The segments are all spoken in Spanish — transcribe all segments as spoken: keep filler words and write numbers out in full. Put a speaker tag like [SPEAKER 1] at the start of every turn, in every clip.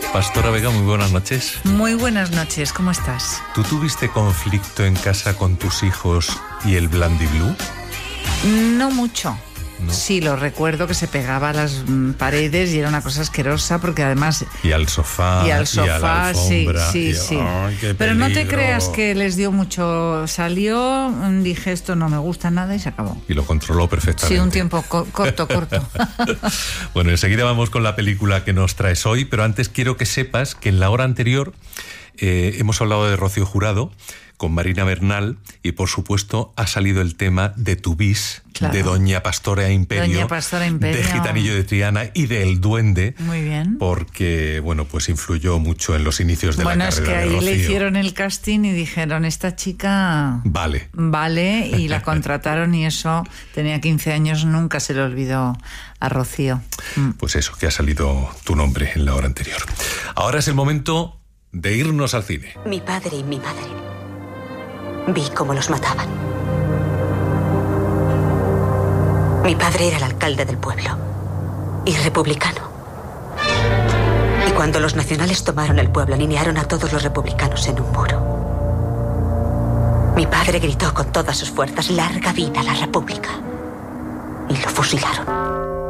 [SPEAKER 1] Pastora Vega, muy buenas noches.
[SPEAKER 2] Muy buenas noches, ¿cómo estás?
[SPEAKER 1] ¿Tú tuviste conflicto en casa con tus hijos y el Blandy Blue?
[SPEAKER 2] No mucho. ¿No? Sí, lo recuerdo que se pegaba a las paredes y era una cosa asquerosa porque además...
[SPEAKER 1] Y al sofá,
[SPEAKER 2] y al sofá,
[SPEAKER 1] y a la alfombra,
[SPEAKER 2] sí, sí,
[SPEAKER 1] y...
[SPEAKER 2] sí.
[SPEAKER 1] ¡Ay, qué
[SPEAKER 2] Pero no te
[SPEAKER 1] peligro!
[SPEAKER 2] creas que les dio mucho... Salió, dije esto no me gusta nada y se acabó.
[SPEAKER 1] Y lo controló perfectamente.
[SPEAKER 2] Sí, un tiempo co- corto, corto.
[SPEAKER 1] Bueno, enseguida vamos con la película que nos traes hoy, pero antes quiero que sepas que en la hora anterior eh, hemos hablado de Rocío Jurado con Marina Bernal y, por supuesto, ha salido el tema de Tu bis, claro, de Doña Pastora Imperio,
[SPEAKER 2] Doña Pastora Imperio,
[SPEAKER 1] de Gitanillo de Triana y de El Duende.
[SPEAKER 2] Muy bien.
[SPEAKER 1] Porque, bueno, pues influyó mucho en los inicios de
[SPEAKER 2] bueno,
[SPEAKER 1] la carrera de Rocío.
[SPEAKER 2] Bueno, es que ahí le hicieron el casting y dijeron, esta chica...
[SPEAKER 1] Vale.
[SPEAKER 2] Vale, y la contrataron y eso, tenía quince años, nunca se le olvidó a Rocío. Mm.
[SPEAKER 1] Pues eso, que ha salido tu nombre en la hora anterior. Ahora es el momento de irnos al cine.
[SPEAKER 3] Mi padre y mi madre. Vi cómo los mataban. Mi padre era el alcalde del pueblo y republicano. Y cuando los nacionales tomaron el pueblo, alinearon a todos los republicanos en un muro. Mi padre gritó con todas sus fuerzas: «¡Larga vida a la República!» Y lo fusilaron.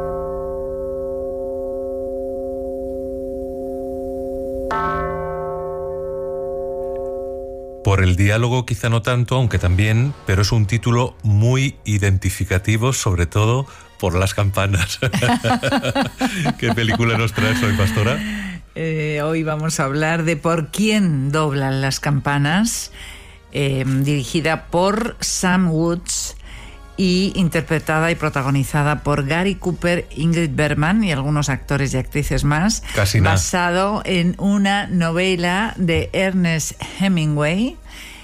[SPEAKER 1] Por el diálogo quizá no tanto, aunque también, pero es un título muy identificativo, sobre todo por las campanas. ¿Qué película nos traes hoy, Pastora?
[SPEAKER 2] Eh, hoy vamos a hablar de Por quién doblan las campanas, eh, dirigida por Sam Woods y interpretada y protagonizada por Gary Cooper, Ingrid Bergman y algunos actores y actrices más.
[SPEAKER 1] Casi nada.
[SPEAKER 2] Basado en una novela de Ernest Hemingway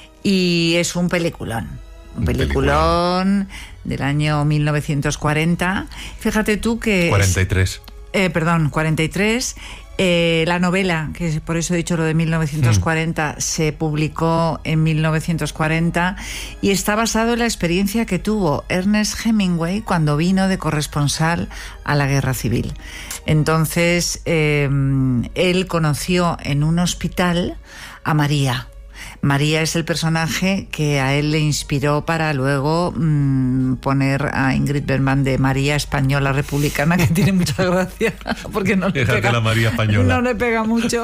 [SPEAKER 2] y es un peliculón. Un peliculón, peliculón del año mil novecientos cuarenta. Fíjate tú que...
[SPEAKER 1] cuarenta y tres.
[SPEAKER 2] Es, eh, perdón, cuarenta y tres. Eh, la novela, que por eso he dicho lo de mil novecientos cuarenta, mm. se publicó en mil novecientos cuarenta y está basado en la experiencia que tuvo Ernest Hemingway cuando vino de corresponsal a la Guerra Civil. Entonces, eh, él conoció en un hospital a María. María es el personaje que a él le inspiró para luego mmm, poner a Ingrid Bergman de María Española Republicana, que tiene mucha gracia, porque no le pega,
[SPEAKER 1] la María Española.
[SPEAKER 2] No le pega mucho.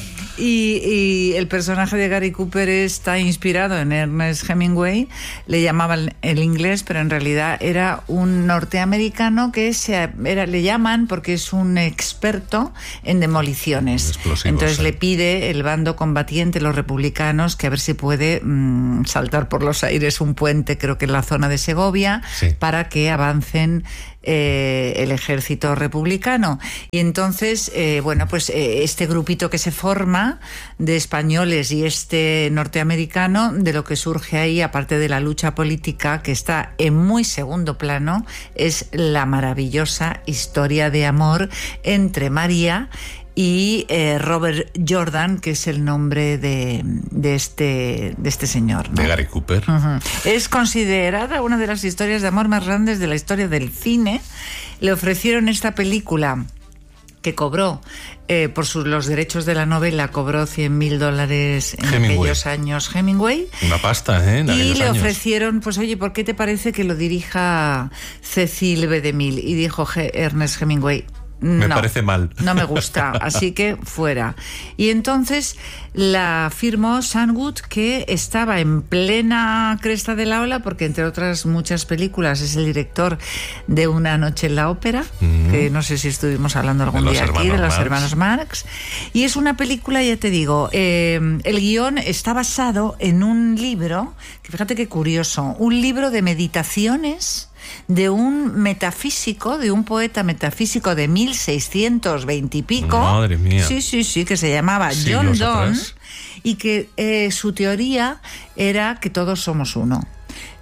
[SPEAKER 2] Y, y el personaje de Gary Cooper está inspirado en Ernest Hemingway, le llamaban el inglés, pero en realidad era un norteamericano que se, era, le llaman porque es un experto en demoliciones.
[SPEAKER 1] Explosivos,
[SPEAKER 2] Entonces
[SPEAKER 1] sí.
[SPEAKER 2] le pide el bando combatiente, los republicanos, que a ver si puede mmm, saltar por los aires un puente, creo que en la zona de Segovia, sí, para que avancen Eh, el ejército republicano. Y entonces, eh, bueno, pues eh, este grupito que se forma de españoles y este norteamericano, de lo que surge ahí, aparte de la lucha política, que está en muy segundo plano, es la maravillosa historia de amor entre María y eh, Robert Jordan, que es el nombre de, de, este, de este señor, ¿no?
[SPEAKER 1] De Gary Cooper.
[SPEAKER 2] Uh-huh. Es considerada una de las historias de amor más grandes de la historia del cine. Le ofrecieron esta película que cobró, eh, por sus, los derechos de la novela, cobró cien mil dólares en
[SPEAKER 1] Hemingway.
[SPEAKER 2] aquellos años Hemingway.
[SPEAKER 1] Una pasta, ¿eh? En
[SPEAKER 2] y le
[SPEAKER 1] años.
[SPEAKER 2] ofrecieron, pues oye, ¿por qué te parece que lo dirija Cecil B. DeMille? Y dijo G- Ernest Hemingway,
[SPEAKER 1] Me
[SPEAKER 2] no,
[SPEAKER 1] parece mal.
[SPEAKER 2] No me gusta, así que fuera. Y entonces la firmó Sam Woods, que estaba en plena cresta de la ola, porque entre otras muchas películas es el director de Una noche en la ópera, mm. que no sé si estuvimos hablando algún día aquí, de los Marx. hermanos Marx. Y es una película, ya te digo, eh, el guión está basado en un libro, que fíjate qué curioso, un libro de meditaciones de un metafísico, de un poeta metafísico de mil seiscientos veinte y pico.
[SPEAKER 1] Madre mía.
[SPEAKER 2] Sí, sí, sí, que se llamaba
[SPEAKER 1] Siglos
[SPEAKER 2] John Donne
[SPEAKER 1] atrás.
[SPEAKER 2] Y que eh, su teoría era que todos somos uno.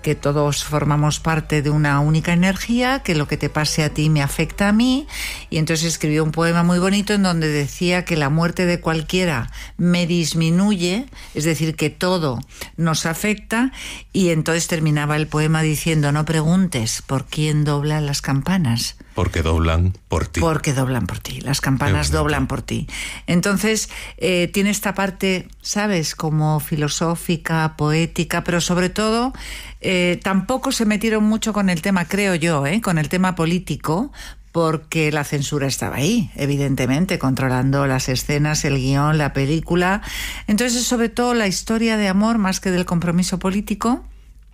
[SPEAKER 2] que todos formamos parte de una única energía, que lo que te pase a ti me afecta a mí, y entonces escribió un poema muy bonito en donde decía que la muerte de cualquiera me disminuye, es decir, que todo nos afecta, y entonces terminaba el poema diciendo: no preguntes por quién doblan las campanas.
[SPEAKER 1] Porque doblan por ti.
[SPEAKER 2] Porque doblan por ti. Las campanas doblan por ti. Entonces, eh, tiene esta parte, ¿sabes?, como filosófica, poética, pero sobre todo, eh, tampoco se metieron mucho con el tema, creo yo, ¿eh?, con el tema político, porque la censura estaba ahí, evidentemente, controlando las escenas, el guión, la película. Entonces, sobre todo, la historia de amor, más que del compromiso político.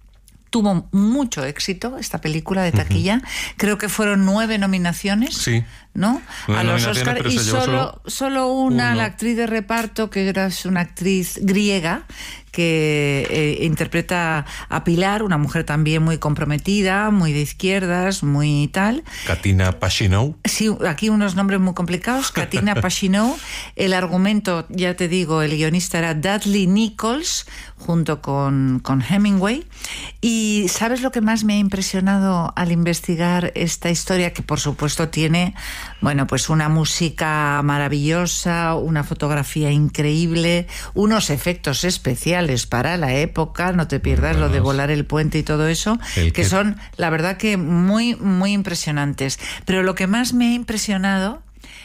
[SPEAKER 2] Tuvo mucho éxito esta película de taquilla. Uh-huh. Creo que fueron nueve nominaciones,
[SPEAKER 1] sí,
[SPEAKER 2] ¿no?, a los Oscar, y solo,
[SPEAKER 1] solo,
[SPEAKER 2] solo una,
[SPEAKER 1] uno.
[SPEAKER 2] la actriz de reparto, que era una actriz griega, que eh, interpreta a Pilar, una mujer también muy comprometida, muy de izquierdas, muy tal.
[SPEAKER 1] Katina Pashinou.
[SPEAKER 2] Sí, aquí unos nombres muy complicados. Katina Pashinou. El argumento, ya te digo, el guionista era Dudley Nichols, junto con, con Hemingway. Y ¿sabes lo que más me ha impresionado al investigar esta historia? Que por supuesto tiene, bueno, pues una música maravillosa, una fotografía increíble, unos efectos especiales para la época, no te pierdas bueno, lo de volar el puente y todo eso, que, que son, la verdad, que muy, muy impresionantes. Pero lo que más me ha impresionado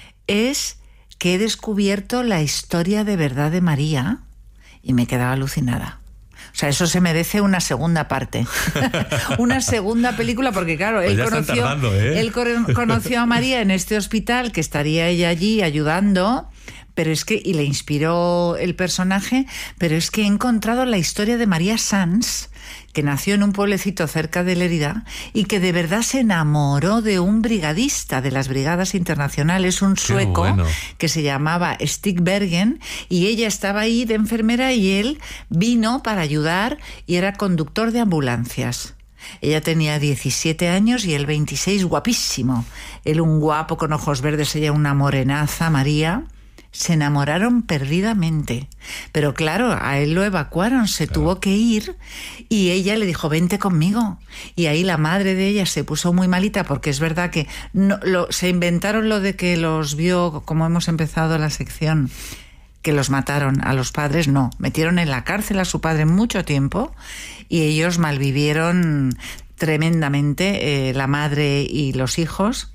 [SPEAKER 2] es que he descubierto la historia de verdad de María y me he quedado alucinada. O sea, eso se merece una segunda parte. Una segunda película, porque claro,
[SPEAKER 1] pues
[SPEAKER 2] él, conoció,
[SPEAKER 1] tardando, ¿eh?
[SPEAKER 2] él conoció a María en este hospital, que estaría ella allí ayudando, pero es que, y le inspiró el personaje, pero es que he encontrado la historia de María Sanz, que nació en un pueblecito cerca de Lérida y que de verdad se enamoró de un brigadista de las brigadas internacionales, un sueco, bueno, que se llamaba Stig Bergen, y ella estaba ahí de enfermera y él vino para ayudar y era conductor de ambulancias. Ella tenía diecisiete años y él veintiséis, guapísimo. Él un guapo con ojos verdes, ella una morenaza, María. Se enamoraron perdidamente. Pero claro, a él lo evacuaron, se claro. tuvo que ir, y ella le dijo: vente conmigo. Y ahí la madre de ella se puso muy malita, porque es verdad que no, lo, se inventaron lo de que los vio, como hemos empezado la sección, que los mataron a los padres. No, metieron en la cárcel a su padre mucho tiempo y ellos malvivieron tremendamente, eh, la madre y los hijos.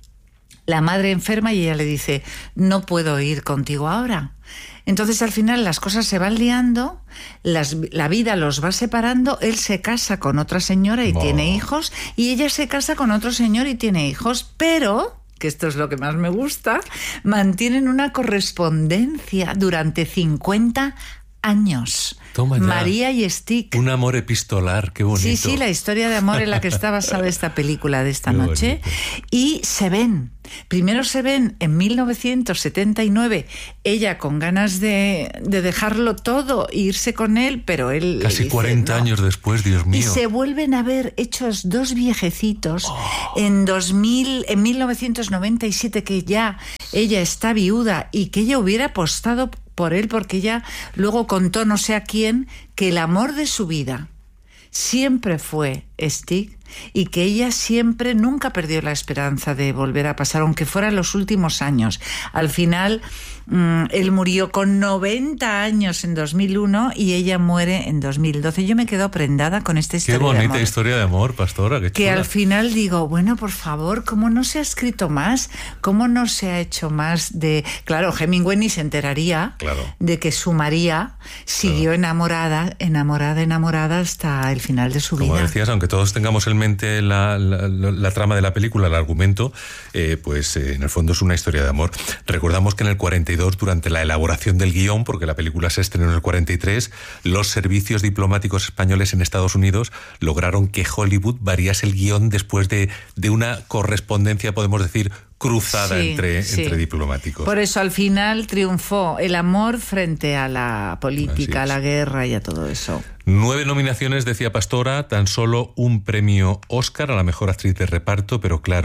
[SPEAKER 2] La madre enferma y ella le dice: no puedo ir contigo ahora. Entonces al final las cosas se van liando, las, la vida los va separando, él se casa con otra señora y oh. tiene hijos, y ella se casa con otro señor y tiene hijos, pero, que esto es lo que más me gusta, mantienen una correspondencia durante cincuenta años.
[SPEAKER 1] Toma ya.
[SPEAKER 2] María y Stig.
[SPEAKER 1] Un amor epistolar, qué bonito.
[SPEAKER 2] Sí, sí, la historia de amor en la que está basada esta película de esta qué noche. Bonito. Y se ven. Primero se ven en mil novecientos setenta y nueve, ella con ganas de, de dejarlo todo e irse con él, pero él...
[SPEAKER 1] Casi dice, cuarenta no. años después, Dios mío.
[SPEAKER 2] Y se vuelven a ver hechos dos viejecitos oh. en, dos mil, en mil novecientos noventa y siete, que ya ella está viuda y que ella hubiera apostado por él, porque ella luego contó, no sé a quién, que el amor de su vida siempre fue Stig, y que ella siempre, nunca perdió la esperanza de volver a pasar, aunque fueran los últimos años. Al final, mmm, él murió con noventa años en dos mil uno y ella muere en dos mil doce. Yo me quedo prendada con esta historia de amor.
[SPEAKER 1] Qué bonita historia de amor, Pastora, qué chula.
[SPEAKER 2] Que al final digo, bueno, por favor, ¿cómo no se ha escrito más? ¿Cómo no se ha hecho más de...? Claro, Hemingway ni se enteraría
[SPEAKER 1] claro.
[SPEAKER 2] de que su María siguió claro. enamorada, enamorada, enamorada hasta el final de su
[SPEAKER 1] Como
[SPEAKER 2] vida.
[SPEAKER 1] Como decías, aunque todos tengamos en mente la, la, la, la trama de la película, el argumento, eh, pues eh, en el fondo es una historia de amor. Recordamos que en el cuarenta y dos, durante la elaboración del guión, porque la película se estrenó en el cuarenta y tres, los servicios diplomáticos españoles en Estados Unidos lograron que Hollywood variase el guión después de, de una correspondencia, podemos decir, cruzada sí, entre, sí. entre diplomáticos.
[SPEAKER 2] Por eso al final triunfó el amor frente a la política, a la guerra y a todo eso.
[SPEAKER 1] Nueve nominaciones, decía Pastora, tan solo un premio Oscar a la mejor actriz de reparto, pero claro,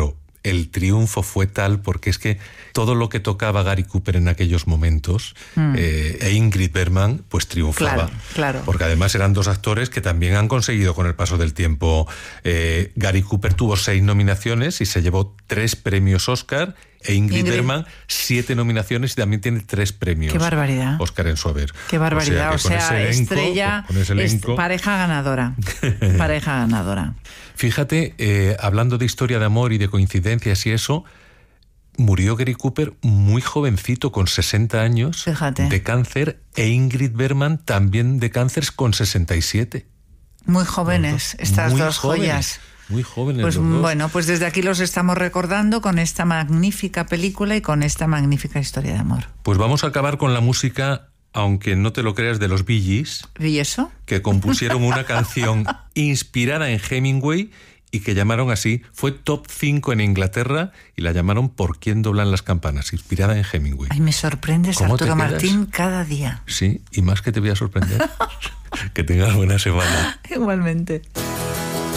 [SPEAKER 1] el triunfo fue tal, porque es que todo lo que tocaba Gary Cooper en aquellos momentos, mm. eh, e Ingrid Bergman, pues triunfaba.
[SPEAKER 2] Claro, claro.
[SPEAKER 1] Porque además eran dos actores que también han conseguido con el paso del tiempo. Eh, Gary Cooper tuvo seis nominaciones y se llevó tres premios Oscar, e Ingrid, Ingrid Bergman siete nominaciones y también tiene tres premios.
[SPEAKER 2] ¡Qué barbaridad!
[SPEAKER 1] Oscar en su haber.
[SPEAKER 2] ¡Qué barbaridad! O sea, o sea elenco, estrella, con ese elenco, pareja ganadora. Pareja ganadora.
[SPEAKER 1] Fíjate, eh, hablando de historia de amor y de coincidencias y eso, murió Gary Cooper muy jovencito, con sesenta años,
[SPEAKER 2] Fíjate.
[SPEAKER 1] de cáncer, e Ingrid Bergman también de cáncer con sesenta y siete.
[SPEAKER 2] Muy jóvenes, dos, estas
[SPEAKER 1] muy
[SPEAKER 2] dos
[SPEAKER 1] jóvenes.
[SPEAKER 2] joyas.
[SPEAKER 1] Muy jóvenes
[SPEAKER 2] pues
[SPEAKER 1] los dos.
[SPEAKER 2] Bueno, pues desde aquí los estamos recordando con esta magnífica película y con esta magnífica historia de amor.
[SPEAKER 1] Pues vamos a acabar con la música, aunque no te lo creas, de los Bee Gees.
[SPEAKER 2] ¿Y eso?
[SPEAKER 1] Que compusieron una canción inspirada en Hemingway y que llamaron así. Fue top cinco en Inglaterra y la llamaron ¿Por quién doblan las campanas?, inspirada en Hemingway.
[SPEAKER 2] Ay, me sorprendes, Arturo Martín, cada día.
[SPEAKER 1] Sí, y más que te voy a sorprender. Que tengas buena semana.
[SPEAKER 2] Igualmente.